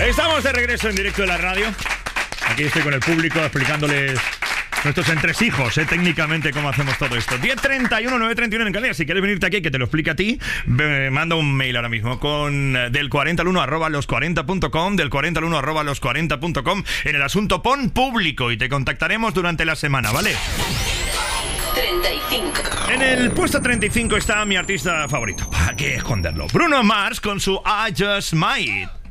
Estamos de regreso en directo de la radio. Aquí estoy con el público explicándoles nuestros entresijos, técnicamente cómo hacemos todo esto. 10:31, 9:31 en Canarias. Si quieres venirte aquí que te lo explique a ti, manda un mail ahora mismo con del 40 al 1 @los40.com, del 40 al 1 @los40.com. En el asunto pon público y te contactaremos durante la semana, ¿vale? 35. En el puesto 35 está mi artista favorito. ¿Para qué esconderlo? Bruno Mars con su I Just Might.